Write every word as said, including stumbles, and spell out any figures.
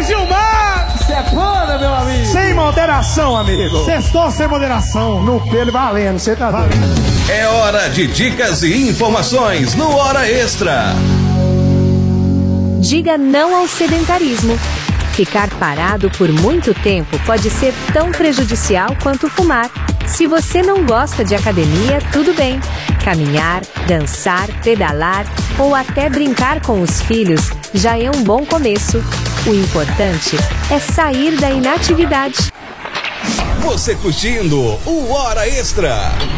Gilmar! Sepana, meu amigo! Sem moderação, amigo! Sextou sem moderação! No pelo valendo, você tá vendo? É hora de dicas e informações no Hora Extra. Diga não ao sedentarismo. Ficar parado por muito tempo pode ser tão prejudicial quanto fumar. Se você não gosta de academia, tudo bem. Caminhar, dançar, pedalar ou até brincar com os filhos já é um bom começo. O importante é sair da inatividade. Você curtindo o Hora Extra.